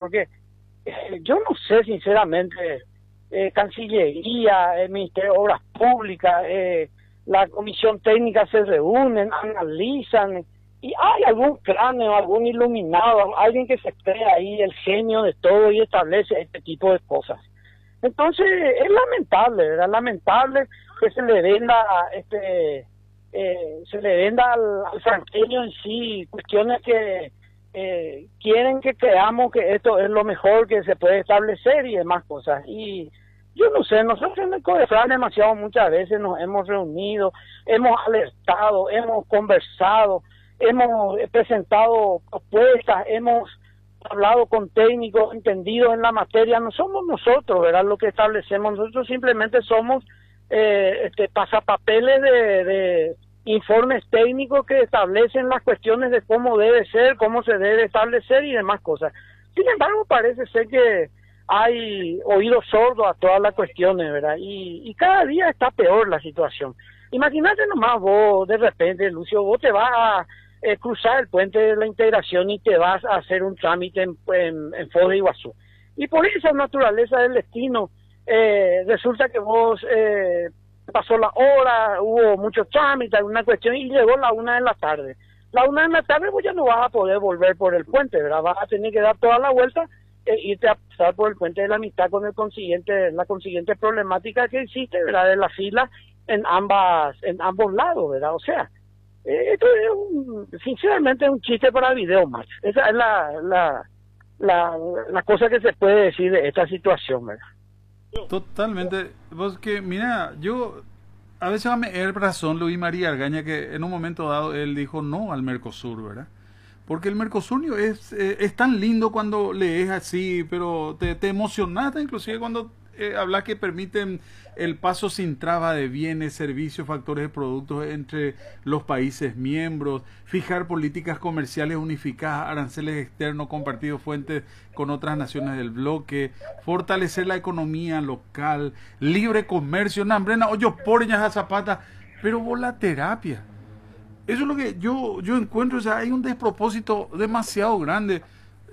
Porque yo no sé, sinceramente, Cancillería, el Ministerio de Obras Públicas, la Comisión Técnica se reúnen, analizan, y hay algún cráneo, algún iluminado, alguien que se cree ahí el genio de todo y establece este tipo de cosas. Entonces, es lamentable, ¿verdad? Lamentable que se le venda al franqueño en sí cuestiones que quieren que creamos que esto es lo mejor que se puede establecer y demás cosas. Y yo no sé, nosotros en el CODEFRAN demasiado muchas veces nos hemos reunido, hemos alertado, hemos conversado, hemos presentado propuestas, hemos hablado con técnicos entendidos en la materia. No somos nosotros, ¿verdad?, lo que establecemos. Nosotros simplemente somos pasapapeles de informes técnicos que establecen las cuestiones de cómo debe ser, cómo se debe establecer y demás cosas. Sin embargo, parece ser que hay oídos sordos a todas las cuestiones, ¿verdad? Y cada día está peor la situación. Imagínate nomás vos, de repente, Lucio, vos te vas a cruzar el puente de la Integración y te vas a hacer un trámite en Foz de Iguazú. Y por esa naturaleza del destino, resulta que vos pasó la hora, hubo muchos trámites, alguna cuestión, y llegó la 1 de la tarde. La 1 de la tarde vos ya no vas a poder volver por el puente, ¿verdad? Vas a tener que dar toda la vuelta e irte a pasar por el puente de la Amistad con la consiguiente problemática que existe, ¿verdad?, de la fila en ambos lados, ¿verdad? O sea, esto es sinceramente es un chiste para video más. Esa es la cosa que se puede decir de esta situación, ¿verdad? Totalmente. Vos que, mira, yo a veces me da razón Luis María Argaña que en un momento dado él dijo no al Mercosur, ¿verdad? Porque el Mercosur es tan lindo cuando lees así, pero te emocionaste inclusive cuando hablas que permiten el paso sin traba de bienes, servicios, factores de productos entre los países miembros, fijar políticas comerciales unificadas, aranceles externos compartidos, fuentes con otras naciones del bloque, fortalecer la economía local, libre comercio, nambrena, oyo porñas a zapata, pero vos la terapia. Eso es lo que yo encuentro, o sea, hay un despropósito demasiado grande.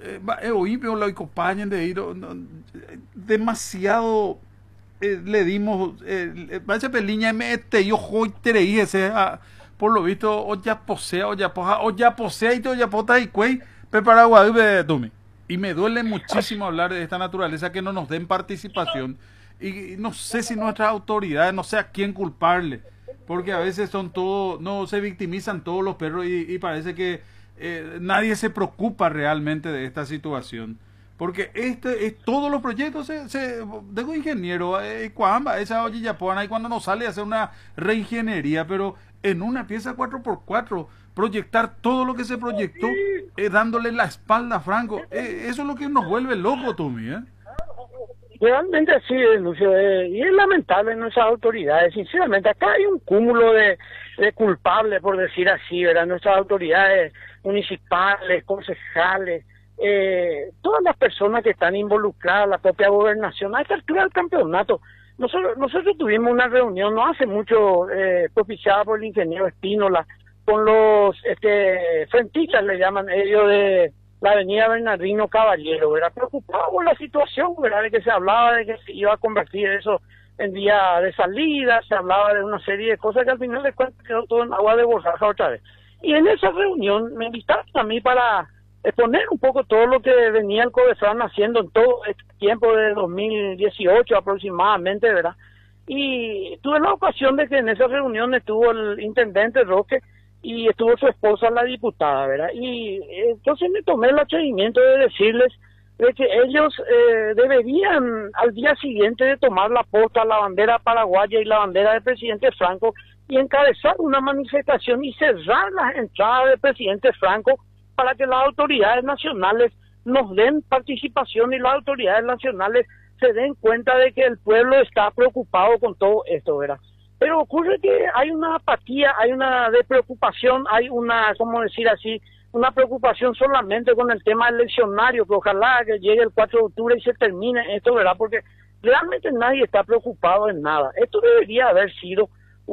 Demasiado le dimos vaya peliña yo por lo visto o ya posea y todo ya pota y cuey preparado y me duele muchísimo hablar de esta naturaleza que no nos den participación y no sé si nuestras autoridades, no sé a quién culparle, porque a veces son todos, no se victimizan todos los perros y parece que nadie se preocupa realmente de esta situación, porque todos los proyectos tengo ingeniero esa olla y cuando nos sale a hacer una reingeniería, pero en una pieza 4x4 proyectar todo lo que se proyectó, dándole la espalda a Franco, eso es lo que nos vuelve loco, Tommy, Realmente sí, Lucio, y es lamentable en nuestras autoridades. Sinceramente, acá hay un cúmulo de culpables, por decir así, ¿verdad? Nuestras autoridades municipales, concejales, todas las personas que están involucradas, la propia gobernación, a esta altura del campeonato. Nosotros tuvimos una reunión no hace mucho, propiciada por el ingeniero Espínola, con los frentistas, le llaman ellos, de la avenida Bernardino Caballero, ¿verdad? Preocupado por la situación, ¿verdad? De que se hablaba de que se iba a convertir eso en día de salida, se hablaba de una serie de cosas que al final de cuentas quedó todo en agua de borraja otra vez. Y en esa reunión me invitaron a mí para exponer un poco todo lo que venía el CODEFRAN haciendo en todo este tiempo de 2018 aproximadamente, ¿verdad? Y tuve la ocasión de que en esa reunión estuvo el intendente Roque y estuvo su esposa, la diputada, ¿verdad? Y entonces me tomé el atrevimiento de decirles de que ellos deberían al día siguiente de tomar la posta, la bandera paraguaya y la bandera del presidente Franco y encabezar una manifestación y cerrar las entradas del presidente Franco para que las autoridades nacionales nos den participación y las autoridades nacionales se den cuenta de que el pueblo está preocupado con todo esto, ¿verdad? Pero ocurre que hay una apatía, hay una despreocupación, hay una, ¿cómo decir así?, una preocupación solamente con el tema eleccionario, que ojalá que llegue el 4 de octubre y se termine esto, ¿verdad? Porque realmente nadie está preocupado en nada. Esto debería haber sido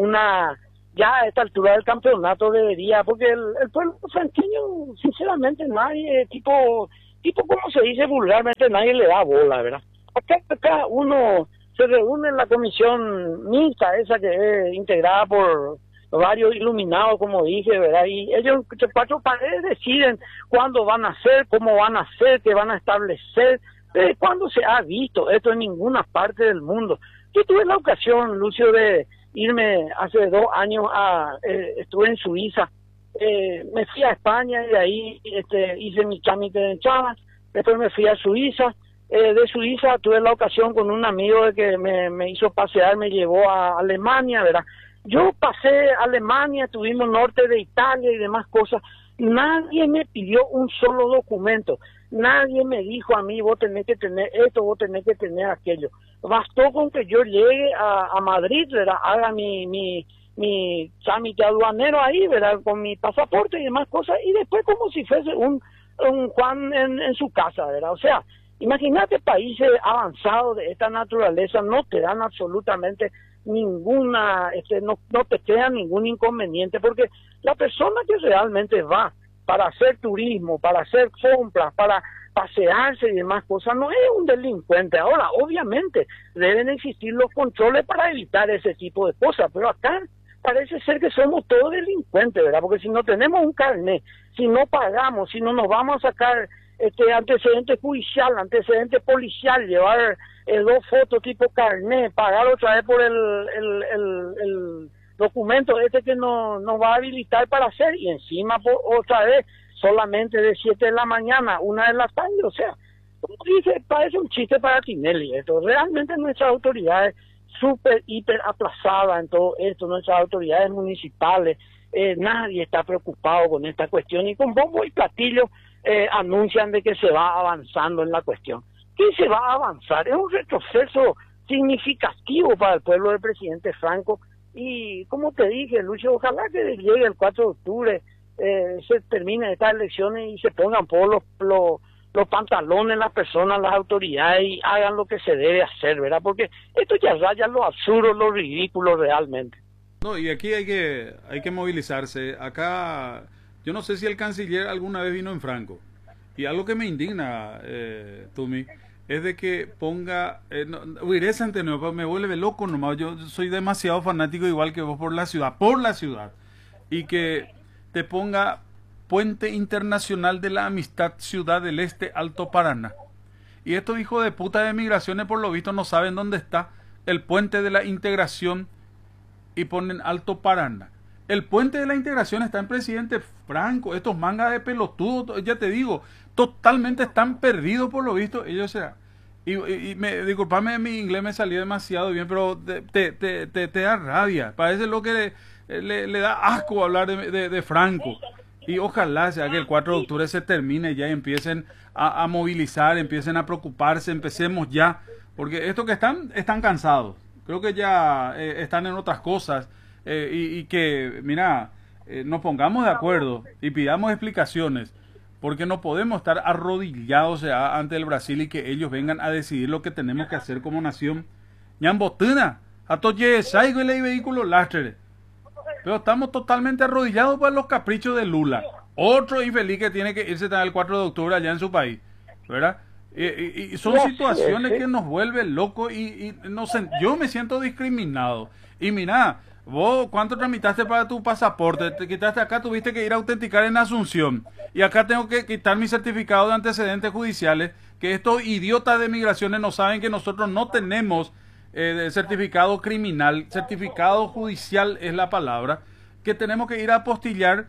ya a esta altura del campeonato debería, porque el pueblo franqueño, sinceramente, nadie tipo, como se dice vulgarmente, nadie le da bola, ¿verdad? Acá uno se reúne en la comisión mixta, esa que es integrada por varios iluminados, como dije, ¿verdad? Y ellos, cuatro paredes, deciden cuándo van a hacer, cómo van a hacer, qué van a establecer. ¿Cuándo se ha visto esto en ninguna parte del mundo? Yo tuve la ocasión, Lucio, de irme hace 2 años estuve en Suiza. Me fui a España y de ahí hice mi trámite de entrada. Después me fui a Suiza. De Suiza tuve la ocasión con un amigo de que me hizo pasear, me llevó a Alemania, ¿verdad? Yo pasé a Alemania, tuvimos norte de Italia y demás cosas. Nadie me pidió un solo documento. Nadie me dijo a mí, vos tenés que tener esto, vos tenés que tener aquello. Bastó con que yo llegue a Madrid, ¿verdad? Haga mi trámite aduanero ahí, ¿verdad? Con mi pasaporte y demás cosas. Y después como si fuese un Juan en su casa, ¿verdad? O sea, imagínate, países avanzados de esta naturaleza no te dan absolutamente ninguna, no te crean ningún inconveniente, porque la persona que realmente va para hacer turismo, para hacer compras, para pasearse y demás cosas, no es un delincuente. Ahora, obviamente, deben existir los controles para evitar ese tipo de cosas, pero acá parece ser que somos todos delincuentes, ¿verdad? Porque si no tenemos un carnet, si no pagamos, si no nos vamos a sacar antecedente judicial, antecedente policial, llevar 2 fotos tipo carnet, pagar otra vez por el documento que nos va a habilitar para hacer, y encima otra vez solamente de 7 de la mañana, 1 de la tarde. O sea, como dice, parece un chiste para Tinelli esto. Realmente nuestras autoridades súper, hiper aplazadas en todo esto, nuestras autoridades municipales, nadie está preocupado con esta cuestión, y con bombo y platillo anuncian de que se va avanzando en la cuestión. ¿Qué se va a avanzar? Es un retroceso significativo para el pueblo del presidente Franco, y como te dije, Lucio, ojalá que llegue el 4 de octubre, se termine estas elecciones y se pongan por los pantalones las personas, las autoridades, y hagan lo que se debe hacer, ¿verdad? Porque esto ya raya lo absurdo, lo ridículo realmente. No, y aquí hay que movilizarse. Acá, yo no sé si el canciller alguna vez vino en Franco. Y algo que me indigna, Tumi, es de que ponga... me vuelve loco nomás. Yo soy demasiado fanático, igual que vos, por la ciudad. Y que te ponga Puente Internacional de la Amistad, Ciudad del Este, Alto Paraná. Y estos hijos de puta de migraciones, por lo visto, no saben dónde está el Puente de la Integración y ponen Alto Paraná. El Puente de la Integración está en Presidente Franco. Estos mangas de pelotudos, ya te digo, totalmente están perdidos, por lo visto. Ellos serán. Disculpame, mi inglés me salió demasiado bien, pero te da rabia. Parece lo que le da asco hablar de Franco. Y ojalá sea que el 4 de octubre se termine ya y empiecen a movilizar, empiecen a preocuparse, empecemos ya. Porque estos que están cansados. Creo que ya están en otras cosas. Y que, mira, nos pongamos de acuerdo y pidamos explicaciones. Porque no podemos estar arrodillados ante el Brasil y que ellos vengan a decidir lo que tenemos que hacer como nación. Ñambotuna, a toye saigo y vehículo lastre. Pero estamos totalmente arrodillados por los caprichos de Lula. Otro infeliz que tiene que irse el 4 de octubre allá en su país, ¿verdad? Y son situaciones que nos vuelven locos yo me siento discriminado. Y mira, vos, ¿cuánto tramitaste para tu pasaporte? Te quitaste acá, tuviste que ir a autenticar en Asunción. Y acá tengo que quitar mi certificado de antecedentes judiciales, que estos idiotas de migraciones no saben que nosotros no tenemos certificado criminal, certificado judicial es la palabra, que tenemos que ir a apostillar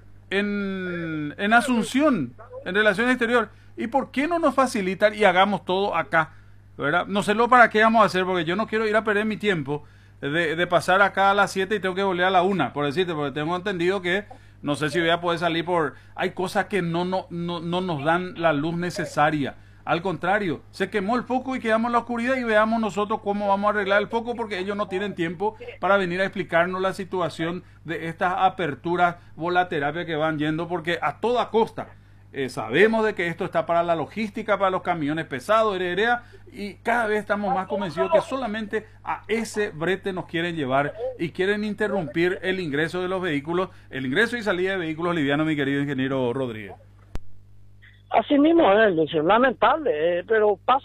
en Asunción, en Relaciones Exteriores. ¿Y por qué no nos facilitan y hagamos todo acá? ¿Verdad? No sé lo para qué vamos a hacer, porque yo no quiero ir a perder mi tiempo de pasar acá a las 7 y tengo que volver a la 1, por decirte, porque tengo entendido que no sé si voy a poder salir hay cosas que no nos dan la luz necesaria. Al contrario, se quemó el foco y quedamos en la oscuridad y veamos nosotros cómo vamos a arreglar el foco, porque ellos no tienen tiempo para venir a explicarnos la situación de estas aperturas volaterapia que van yendo, porque a toda costa sabemos de que esto está para la logística, para los camiones pesados, y cada vez estamos más convencidos que solamente a ese brete nos quieren llevar y quieren interrumpir el ingreso de los vehículos, el ingreso y salida de vehículos livianos, mi querido ingeniero Rodríguez. Así mismo es, Lucio, lamentable, pero pasa.